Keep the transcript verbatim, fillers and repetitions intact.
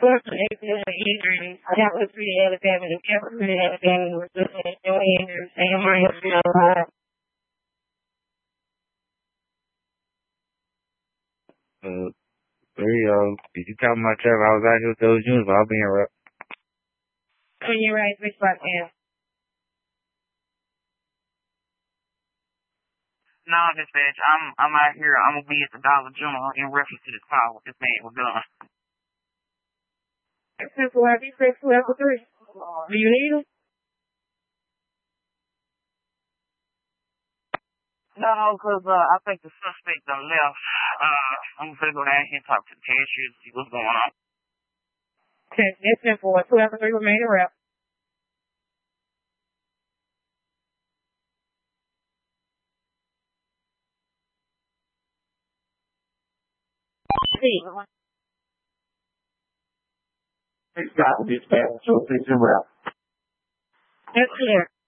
Plus, they feel the injuries. That was three Alabama. The Kevin three Alabama was looking at no injuries. Sam Ryan still alive. Uh, three, uh, did you tell my Trevor I was out here with those units, but I'll be in rep. Oh, you're right. Which part, yeah. No, dispatch. I'm I'm out here. I'm gonna be at the Dollar General in reference to this call with this man was done. Except for have you fixed level three? Do you need them? No, because uh, I think the suspect done left. Uh, I'm gonna go down here and talk to the cashier to see what's going on. Okay, that's ten four. Two level three remaining rep. See. It's got to be dispatch. So it's in route. That's clear.